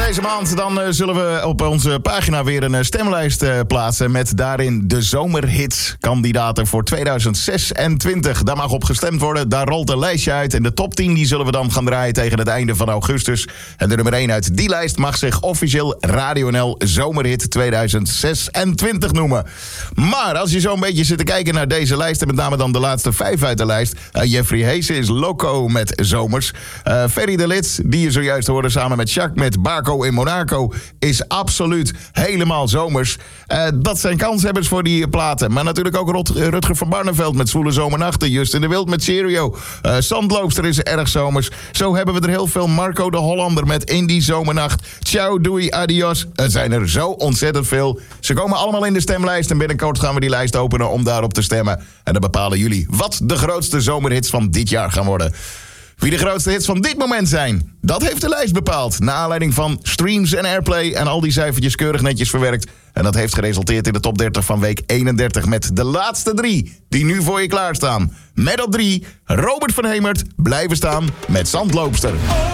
deze maand dan zullen we op onze pagina weer een stemlijst plaatsen met daarin de zomerhitskandidaten voor 2026. Daar mag op gestemd worden, daar rolt een lijstje uit en de top 10 die zullen we dan gaan draaien tegen het einde van augustus. En de nummer 1 uit die lijst mag zich officieel Radio NL Zomerhit 2026 noemen. Maar als je zo'n beetje zit te kijken naar deze lijst en met name dan de laatste 5 uit de lijst. Jeffrey Heesen is loco met zomers. Ferry de Lits, die je zojuist hoorde samen met Jacques met Barco in Monaco, is absoluut helemaal zomers. Dat zijn kanshebbers voor die platen. Maar natuurlijk ook Rutger van Barneveld met Zwoele Zomernachten. Justin de Wild met Cheerio. Zandloopster is erg zomers. Zo hebben we er heel veel. Marco de Hollander met In die Zomernacht. Ciao, doei, adios. Het zijn er zo ontzettend veel. Ze komen allemaal in de stemlijst en binnenkort gaan we die lijst openen om daarop te stemmen. En dan bepalen jullie wat de grootste zomerhits van dit jaar gaan worden. Wie de grootste hits van dit moment zijn, dat heeft de lijst bepaald. Naar aanleiding van streams en airplay en al die cijfertjes keurig netjes verwerkt. En dat heeft geresulteerd in de top 30 van week 31 met de laatste 3 die nu voor je klaarstaan. Met op 3 Robert van Hemert blijven staan met Zandloopster.